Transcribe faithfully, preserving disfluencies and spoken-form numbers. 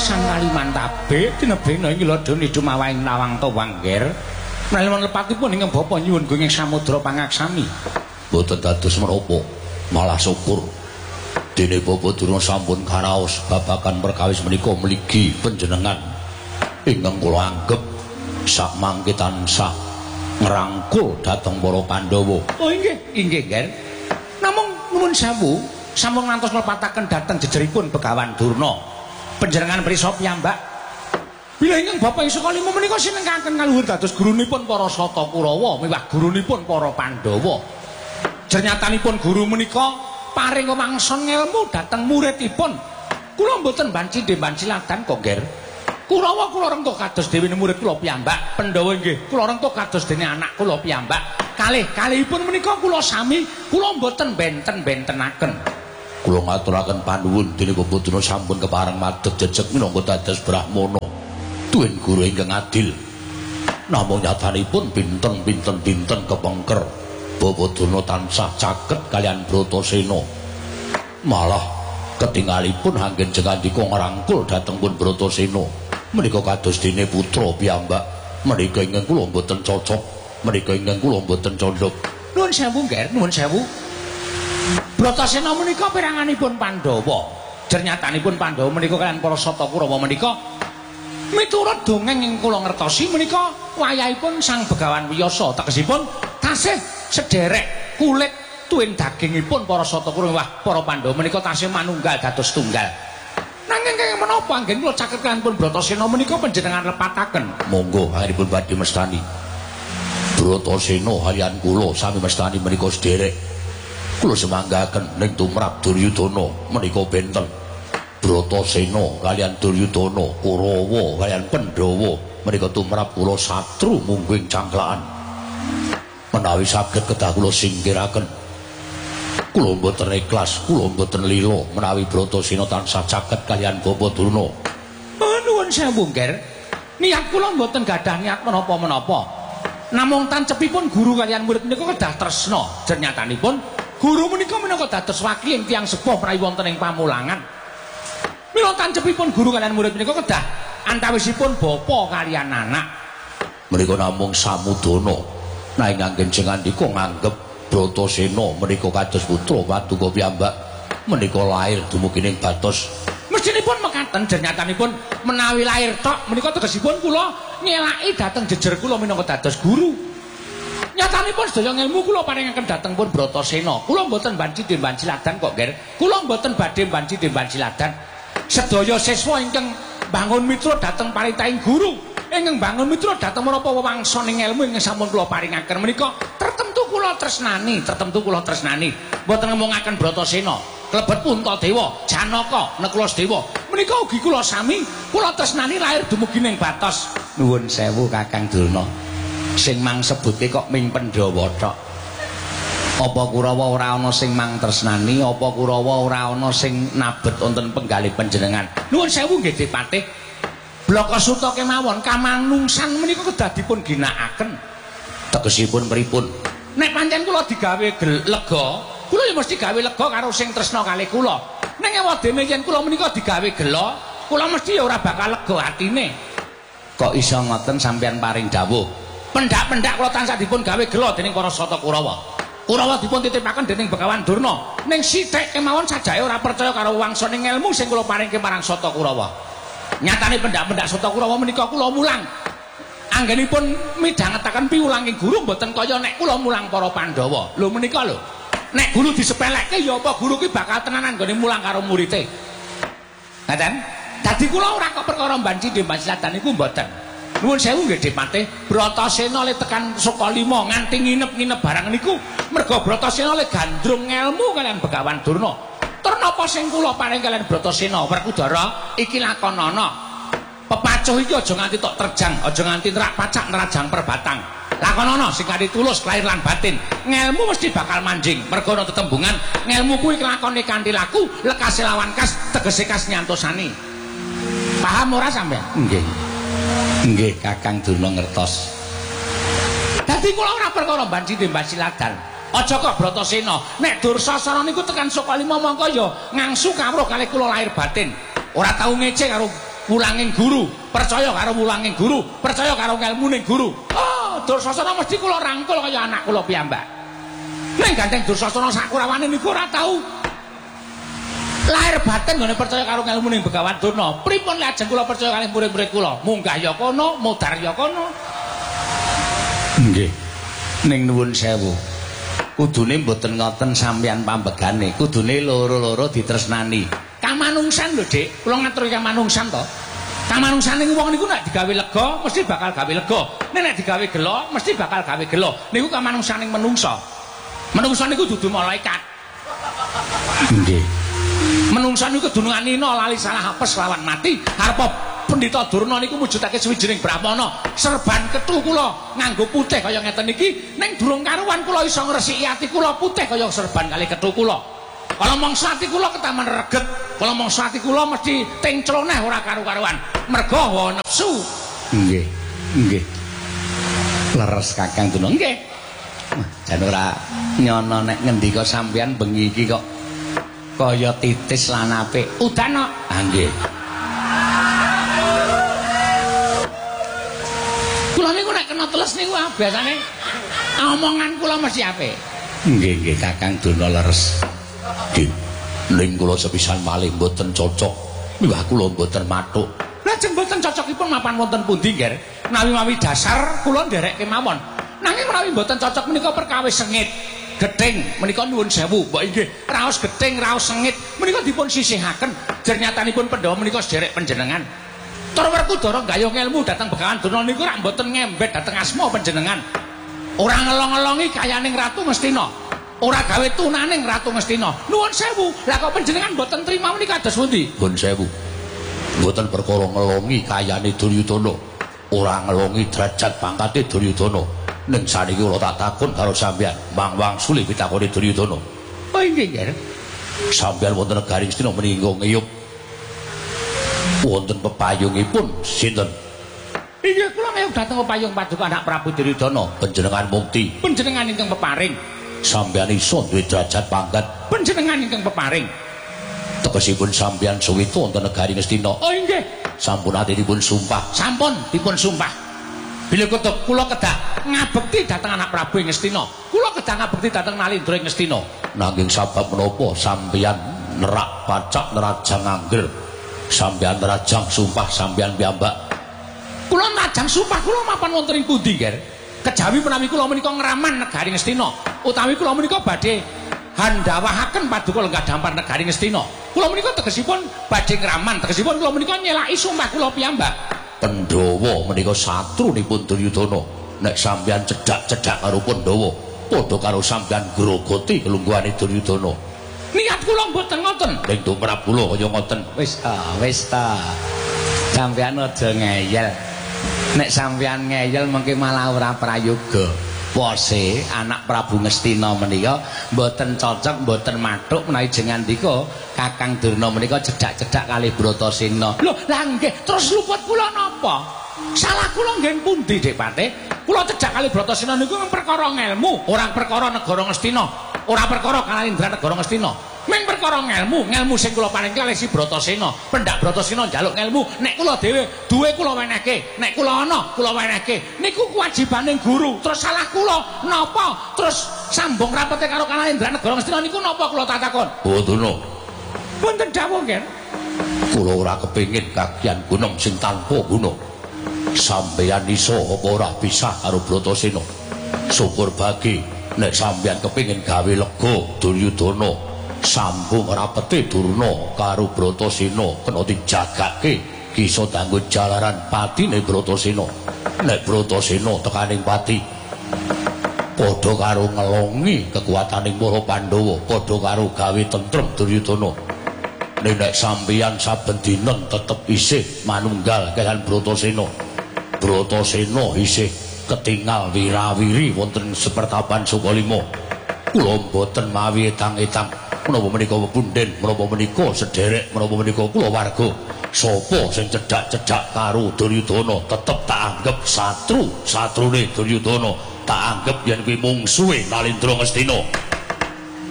sang Kalimantabe tinebena ing lodone dumawaing nawang tawangger nalika lepatipun ingkang bapa nyuwun ing samudra pangaksami boten dados menapa malah syukur dene bapa durung sampun karaos babagan perkawis menika mligi panjenengan ingkang kula anggep sak mangke tansah ngrangkul dhateng para Pandhawa. Oh inggih, inggih, Ger. Namung nuwun sewu, sampun ngantos mlepataken dhateng jejeripun Begawan Durna. Panjenengan prisa piyambak. Bila ingkang Bapak Sukalima menika sinengkaken kaluhur dados gurunipun para Sata Kurawa miwah gurunipun para Pandhawa. Jernyatanipun guru menika paring wangsan ngelmu dhateng muridipun. Kula mboten banci ndembanci ladan kok, Ger. Kurawa kula rengkuh kados dene murid kula piyambak, Pandhawa nggih kula rengkuh kados dene anak kula piyambak. Kalih kalihipun menika kula sami, kula mboten benten-bentenaken. Kula ngaturaken panuwun dene Bapak Durna sampun kepareng madhep jejeg minangka dados brahmana. Tuwin guru ingkang adil. Namung nyatanipun pinten-pinten dinten kepengker Bapak Durna tansah caket kalian Bratasena. Malah ketingalipun anggen jengandika ngrangkul dhateng pun Bratasena. Menika kados dene putra piyambak, menika ingkang kula mboten cocok, menika ingkang kula mboten condhok. Nuwun sewu, Ger, nuwun sewu. Bratasena menika piranganipun Pandhawa. Jernyatanipun Pandhawa menika kaliyan para Sata Kurawa menika miturut dongeng ing kula ngertosi menika wayahipun Sang Begawan Wiyasa tegesipun tasih sederek kulit tuwin dagingipun para Sata Kurawa wah para Pandhawa menika tasih manunggal dados tunggal. Nanging kaya menapa anggen kula caket kanipun Bratasena menika panjenengan lepataken. Monggo anggenipun badhe mestani. Bratasena kaliyan kula sami mestani menika sederek. Kula semanggaken ning tumrap Duryudana menika benten. Bratasena kaliyan Duryudana, Kurawa kaliyan Pandhawa menika tumrap kula satru mungguing cangklaan. Menawi saged kedah kula singkiraken kula mboten ikhlas, kula mboten lila menawi Bratasena tansah caket kaliyan Bapak Durna. Oh, nuwun sewu, Ger. Niat kula mboten gadah niat menapa-menapa. Namung tancepipun guru kaliyan murid menika kedah tresna. Jernyatanipun guru menika menika dados wakiling tiyang sepuh menawi wonten ing pamulangan. Mila tancepipun guru kaliyan murid menika kedah antawisipun bapa kaliyan anak. Menika namung samudana. Nanging anggen jengandika nganggep Bratasena menika kados putra paduka piyambak menika lair dumugi ning Batos. Mestinipun mekaten jernyatanipun menawi lair tok menika tegesipun kula nyelaki dhateng jejer kula minangka dados guru. Nyatanipun sedaya ilmu kula paringaken dhateng pun Bratasena. Kula mboten banci dembanci ladan kok, Ger. Kula mboten badhe banci dembanci ladan. Sedaya siswa ingkang bangun mitra dhateng paritaing guru, ingkang bangun mitra dhateng menapa wewangsaning ilmu ingkang sampun kula paringaken menika tertentu kula tresnani, tertentu kula tresnani. Mboten ngomongaken Bratasena, klebet Puntadewa, Janaka, Nekulasedewa. Menika ugi kula sami, kula tresnani lair dumugi ning Batos. Nuwun sewu Kakang Durna. Sing mang sebute kok ming Pandhawa tok. Apa Kurawa ora ana sing mang tresnani, apa Kurawa ora ana sing nabet wonten penggalih panjenengan. Nuwun sewu nggih Dipatih. Blakasuta kemawon kamanungsan menika kedah dipun ginakaken. Tegesipun pripun? Nek pancen kula digawe lega, kula ya mesti gawe lega karo sing tresna kalih kula. Ning ewadene yen kula menika digawe gela, kula mesti ya ora bakal lega atine. Kok iso ngoten sampeyan paring dawuh? Pendak-pendak kula tansah dipun gawe gela dening para Sata Kurawa. Kurawa dipun titipaken dening Begawan Durna. Ning sithik kemawon sajake ora percaya karo wangsaning ilmu sing kula paringke marang Sata Kurawa. Nyatane pendak-pendak Sata Kurawa menika kula mulang. Anggenipun midhangetaken piwulanging guru mboten kaya nek kula mulang para Pandhawa. Lho menika lho. Nek guru disepelekke ya apa guru ki bakal tenanan nggone mulang karo murite. Ngaten? Dadi kula ora kok perkara banci dembanci ladan niku mboten. Nuwun sewu nggih Dipatih, Bratasena le tekan Sukalima nganti nginep-nginep barang niku merga Bratasena le gandrung ngelmu kalian Begawan Durna. Tur napa sing kula paring kalian Bratasena Werkudara iki lakonana. Pepacuh iki aja nganti tok terjang, aja nganti nerak pacak nerajang perbatang. Lakonana sing kanthi tulus lahir lan batin. Ngelmu mesti bakal manjing. Merga ana tetembungan ngelmu kuwi kelakone kanthi laku, lekase lawan kas, tegese kas nyantosani. Paham ora sampean? Nggih. Nggih Kakang Durna ngertos. Dadi kula ora perkara banci dembanci ladan. Aja kok Bratasena, nek Dursasana niku tekan Sukalima mongko ya ngangsu kawruh kalih kula lahir batin. Ora tau ngece karo wulanging guru, percaya karo wulanging guru, percaya karo ngelmuning guru. Oh, Dursasana mesti kula rangkul kaya anak kula piyambak. Ning gandeng Dursasana sakurawane niku ora tau lahir batin nggone percaya karo ngelmuning Begawan Durna. Pripun lajeng kula percaya kalih murid-murid kula? Munggah ya kono, mudhar ya kono. Nggih. Ning nuwun sewu. Kudune mboten ngoten sampeyan pambegane, kudune loro-loro ditresnani. Kamanungsan lho, Dik. Kula ngaturi kamanungsan to. Kamanungsan niku wong niku nek digawe lega, mesti bakal gawe lega. Nek nek digawe gelo, mesti bakal gawe gelo. Niku kamanungsaning menungsa. Menungsa niku dudu malaikat. Nggih. Menungsa niku dununganina lali salah apes lawan mati. Arep Pendhita Durna niku mujudake sawijining brahmana. Serban kethu kula nganggo putih kaya ngeten iki, ning durung karuan kula iso ngresiki ati kula putih kaya serban kali kethu kula. Kala mangsa ati kula ketaman reget, kala mangsa ati kula mesti tencloneh ora karu-karuan. Merga hawa nafsu. Nggih, nggih. Leres Kakang Durna. Nggih. Jan ora nyono nek ngendika sampeyan bengi iki kok kaya titis lan apik. Udana. Ah nggih. Kula niku nek kena teles niku biasane omongan kula mesti apik. Nggih nggih Kakang Durna leres. Nggih. Ning kula sepisan malih mboten cocok. Miwah kula mboten mathuk. Lajeng mboten cocokipun mapan wonten pundi nggih? Menawi-mawi dasar kula nderekke mawon. Nanging menawi mboten cocok menika perkawis sengit. Gething menika nuwun sewu, mbok inggih. Raos gething, raos sengit menika dipun sisihaken. Jernyatanipun Pandhawa menika sederek panjenengan. Tur Werkudara gayuh ngelmu dhateng Begawan Durna niku rak mboten ngembet dhateng asma panjenengan. Ora ngelong-elongi kayaning Ratu Ngastina. Ora gawe tunaning Ratu Ngastina. Nuwun sewu, lah kok panjenengan mboten trima menika kados pundi? Nuwun sewu. Mboten perkara ngelongi kayane Duryudana. Ora ngelongi derajat pangkate Duryudana. Ning saniki kula tak takon karo sampeyan, Mang Wangsuli pitakoni Duryudana. Oh nggih nggih. Sampeyan wonten negari Ngastina menika ngiyup wonten pepayungipun sinten? Iya kula ngayup dhateng pepayung Paduka Anak Prabu Duryudana. Panjenengan mukti. Panjenengan ingkang peparing. Sampeyan iso duwe derajat pangkat. Panjenengan ingkang peparing. Tegesipun sampeyan suwita wonten negari Ngastina. Oh nggih. Sampun ate dipun sumpah. Sampun dipun sumpah. Bila kutub kula kedah ngabekti dhateng Anak Prabu Ngastina. Kula kedah ngabekti dhateng Nalindra Ngastina. Nanging sabab menapa sampeyan nerak pacak nerajang angger? Sampeyan nerajang sumpah sampeyan piyambak. Kula nerajang sumpah kula mapan wonten ing pundi, Nger? Kejawi menawi kula menika ngraman negari Ngastina, utawi kula menika badhe handhawahaken Paduka lenggah dampar negari Ngastina. Kula menika tegesipun badhe ngraman, tegesipun kula menika nyelaki sumpah kula piyambak. Pandhawa menika satrunipun Duryudana. Nek sampeyan cedhak-cedhak karo Pandhawa, padha karo sampeyan grogoti kelungguhane Duryudana. Niat kula mboten ngoten. Ning tumrap kula kaya ngoten. Wis ta, wis ta. Sampeyan aja ngeyel. Nek sampeyan ngeyel mengke malah ora prayoga. Pose Anak Prabu Ngastina menika mboten cocok, mboten mathuk menawi jenengan ndika Kakang Durna menika cedhak-cedhak kalih Bratasena. Lho, lah nggih, terus luput kula napa? Salah kula nggih pundi, Dik Patih? Kula cedhak kalih Bratasena niku perkara ngelmu, ora perkara negara Ngastina. Ora perkara Kalindra negara Ngastina. Ming perkara ngelmu, ngelmu sing kula paringke kalih si Bratasena. Pendak Bratasena njaluk ngelmu, nek kula dhewe duwe kula wenehke, nek kula ana kula wenehke. Niku kewajibaning guru. Terus salah kula napa? Terus sambung rapete karo Kalindra negara Ngastina niku napa kula tak takon? Mboten. Mboten dawuh, Nger. Kula ora kepengin kagian gunung sing tanpa guna. Sampeyan iso apa ora pisah karo Bratasena. Syukur bagi nek sampeyan kepengin gawe lega Duryudana, sambung rapete Durna karo Bratasena kena dijagake bisa kanggo jalaran patine Bratasena. Nek Bratasena tekaning pati padha karo ngelongi kekuataning para Pandhawa, padha karo gawe tentrem Duryudana. Nek sampeyan saben dinten tetep isih manunggal kaliyan Bratasena. Bratasena isih ketingal wirawiri wonten sepertapan Sukalima. Kula mboten mawi etang-etang menapa menika punden, menapa menika sederek, menapa menika kulawarga. Sapa sing cedhak-cedhak karo Duryudana tetep tak anggap satru, satrune Duryudana. Tak anggap yen kuwi mungsuhe Nalindra Ngastina.